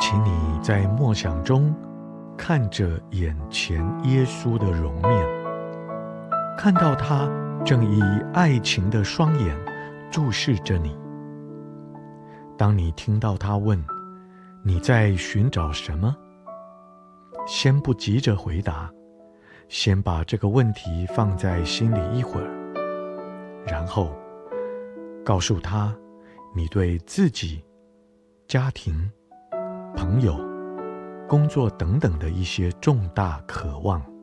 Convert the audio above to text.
请你在默想中看着眼前耶稣的容面，看到他正以爱情的双眼注视着你。当你听到他问你在寻找什么，先不急着回答，先把这个问题放在心里一会儿，然后告诉他你对自己、家庭、朋友、工作等等的一些重大渴望。